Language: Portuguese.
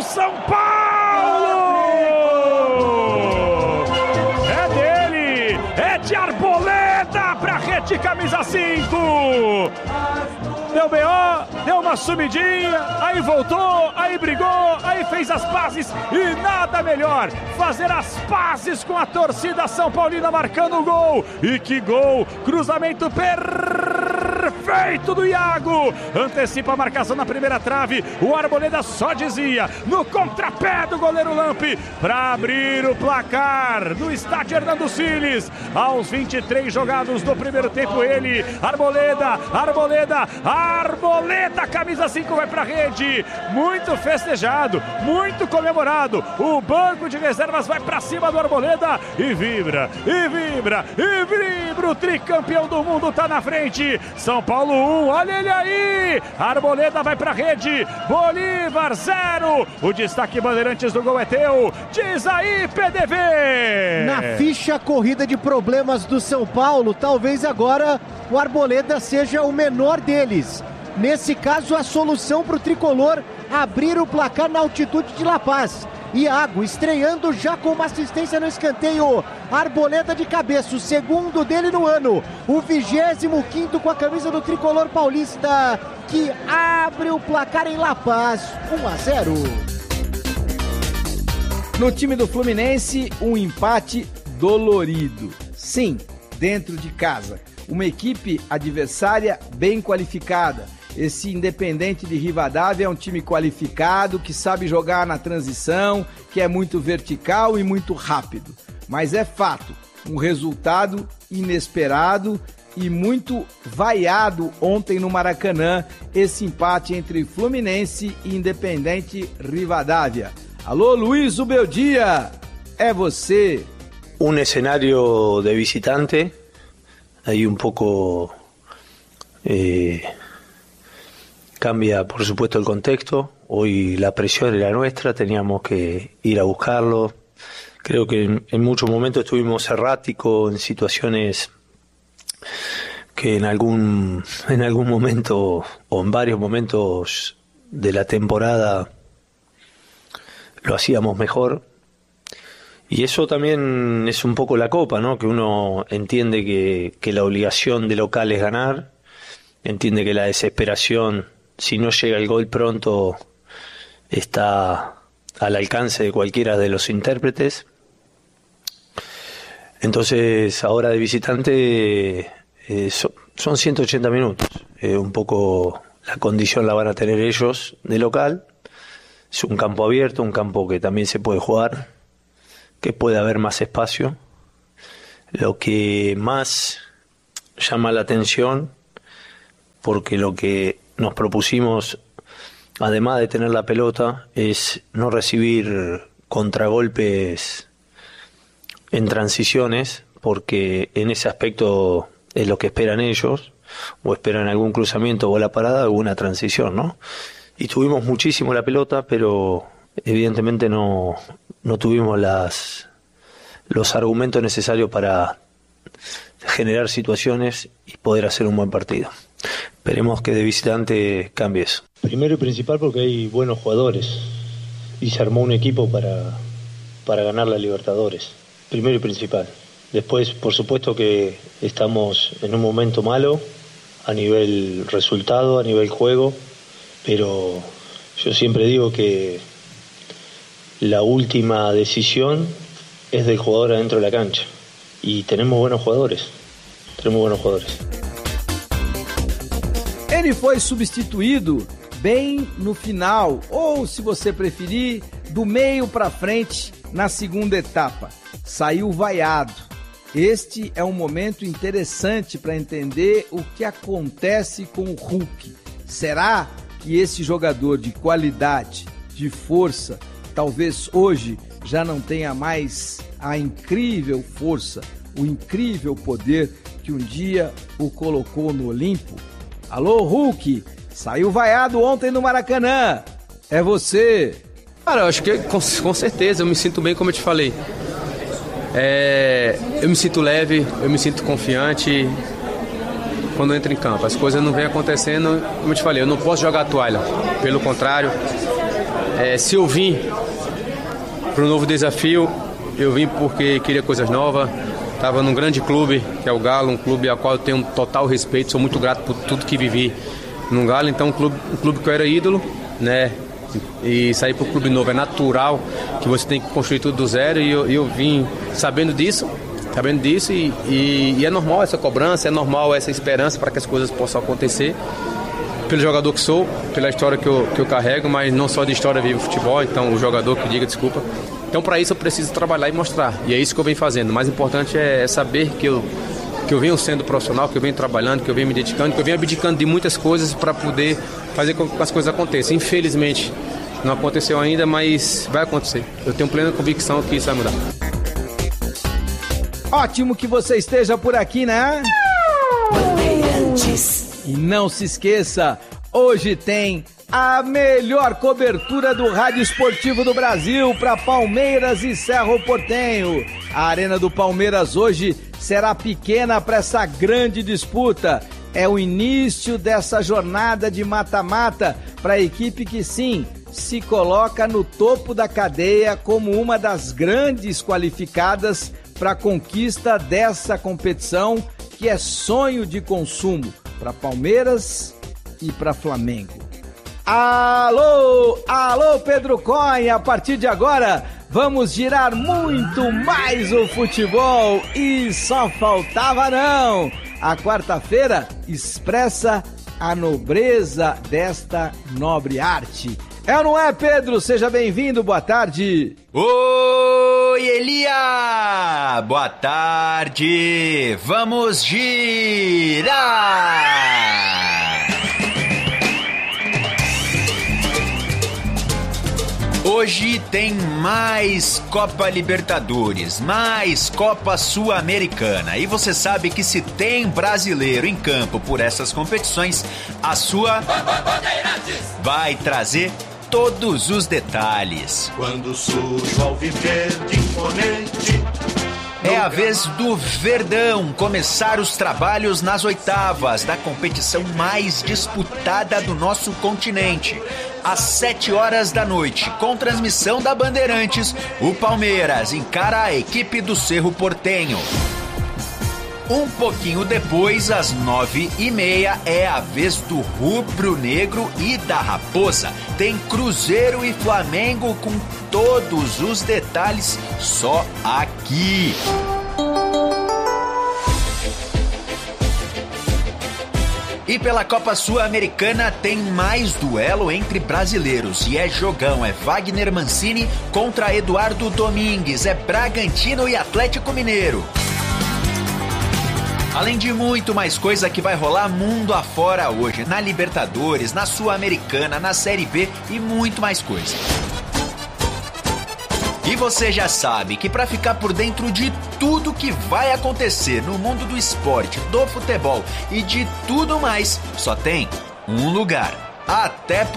São Paulo! É dele! É de Arboleda pra rede, camisa 5! Deu B.O., deu uma sumidinha, aí voltou, aí brigou, aí fez as pazes e nada melhor fazer as pazes com a torcida São Paulina marcando o gol. E que gol! Cruzamento perfeito do Iago, antecipa a marcação na primeira trave, o Arboleda só dizia, no contrapé do goleiro Lampe, para abrir o placar no estádio Hernando Siles, aos 23 jogados do primeiro tempo, ele, Arboleda, camisa 5 vai pra rede, muito festejado, muito comemorado, o banco de reservas vai pra cima do Arboleda e vibra, o tricampeão do mundo tá na frente, São Paulo 1, olha ele aí, Arboleda vai pra rede, Bolívar 0, o destaque Bandeirantes do gol é teu, diz aí PDV! Na ficha corrida de problemas do São Paulo, talvez agora o Arboleda seja o menor deles. Nesse caso, a solução para o tricolor abrir o placar na altitude de La Paz. Iago estreando já com uma assistência no escanteio. Arboleda de cabeça, o segundo dele no ano. O 25º com a camisa do tricolor paulista, que abre o placar em La Paz, 1-0. No time do Fluminense, um empate dolorido. Sim, dentro de casa. Uma equipe adversária bem qualificada. Esse Independente de Rivadavia é um time qualificado, que sabe jogar na transição, que é muito vertical e muito rápido. Mas é fato, um resultado inesperado e muito vaiado ontem no Maracanã, esse empate entre Fluminense e Independente Rivadavia. Alô, Luiz Ubeldia, é você. Un escenario de visitante, ahí un poco cambia por supuesto el contexto. Hoy la presión era nuestra, teníamos que ir a buscarlo. Creo que en muchos momentos estuvimos erráticos en situaciones que en algún momento o en varios momentos de la temporada lo hacíamos mejor. Y eso también es un poco la Copa, ¿no? Que uno entiende que la obligación de local es ganar, entiende que la desesperación, si no llega el gol pronto, está al alcance de cualquiera de los intérpretes. Entonces, ahora de visitante son 180 minutos. Un poco la condición la van a tener ellos de local. Es un campo abierto, un campo que también se puede jugar, que puede haber más espacio. Lo que más llama la atención, porque lo que nos propusimos, además de tener la pelota, es no recibir contragolpes en transiciones, porque en ese aspecto es lo que esperan ellos, o esperan algún cruzamiento, bola parada, alguna transición, ¿no? Y tuvimos muchísimo la pelota, pero evidentemente no tuvimos los argumentos necesarios para generar situaciones y poder hacer un buen partido. Esperemos que de visitante cambie eso. Primero y principal porque hay buenos jugadores y se armó un equipo para ganar la Libertadores. Primero y principal. Después, por supuesto que estamos en un momento malo a nivel resultado, a nivel juego, pero yo siempre digo que la última decisión es del jugador adentro de la cancha. Y tenemos buenos jugadores. Ele foi substituído bem no final, ou se você preferir, do meio para frente na segunda etapa. Saiu vaiado. Este é um momento interessante para entender o que acontece com o Hulk. Será que esse jogador de qualidade, de força, talvez hoje já não tenha mais a incrível força, o incrível poder que um dia o colocou no Olimpo? Alô, Hulk, saiu vaiado ontem no Maracanã, é você. Cara, eu acho que com certeza, eu me sinto bem, como eu te falei. Eu me sinto leve, eu me sinto confiante quando eu entro em campo. As coisas não vêm acontecendo, como eu te falei, eu não posso jogar a toalha, pelo contrário, Se eu vim para um novo desafio, eu vim porque queria coisas novas. Estava num grande clube, que é o Galo, um clube ao qual eu tenho um total respeito, sou muito grato por tudo que vivi no Galo. Então, um clube que eu era ídolo, né? E sair para o clube novo é natural que você tem que construir tudo do zero. E eu vim sabendo disso e é normal essa cobrança, é normal essa esperança para que as coisas possam acontecer. Pelo jogador que sou, pela história que eu carrego, mas não só de história vive o futebol, então o jogador que diga desculpa. Então para isso eu preciso trabalhar e mostrar, e é isso que eu venho fazendo. O mais importante é saber que eu venho sendo profissional, que eu venho trabalhando, que eu venho me dedicando, que eu venho abdicando de muitas coisas para poder fazer com que as coisas aconteçam. Infelizmente não aconteceu ainda, mas vai acontecer. Eu tenho plena convicção que isso vai mudar. Ótimo que você esteja por aqui, né? E não se esqueça, hoje tem a melhor cobertura do rádio esportivo do Brasil para Palmeiras e Cerro Porteño. A Arena do Palmeiras hoje será pequena para essa grande disputa. É o início dessa jornada de mata-mata para a equipe que sim, se coloca no topo da cadeia como uma das grandes qualificadas para a conquista dessa competição, que é sonho de consumo para Palmeiras e para Flamengo. Alô Pedro Cunha, a partir de agora vamos girar muito mais o futebol e só faltava não. A quarta-feira expressa a nobreza desta nobre arte. É ou não é, Pedro? Seja bem-vindo, boa tarde. Oi, Elia! Boa tarde! Vamos girar! Hoje tem mais Copa Libertadores, mais Copa Sul-Americana. E você sabe que se tem brasileiro em campo por essas competições, a sua vai trazer todos os detalhes. Quando surge o alviverde imponente, é a vez do Verdão começar os trabalhos nas oitavas da competição mais disputada do nosso continente. Às 7 horas da noite, com transmissão da Bandeirantes, o Palmeiras encara a equipe do Cerro Porteño. Um pouquinho depois, às 9h30, é a vez do Rubro Negro e da Raposa. Tem Cruzeiro e Flamengo com todos os detalhes só aqui. E pela Copa Sul-Americana tem mais duelo entre brasileiros. E é jogão, é Wagner Mancini contra Eduardo Domingues. É Bragantino e Atlético Mineiro. Além de muito mais coisa que vai rolar mundo afora hoje, na Libertadores, na Sul-Americana, na Série B e muito mais coisa. E você já sabe que para ficar por dentro de tudo que vai acontecer no mundo do esporte, do futebol e de tudo mais, só tem um lugar. Até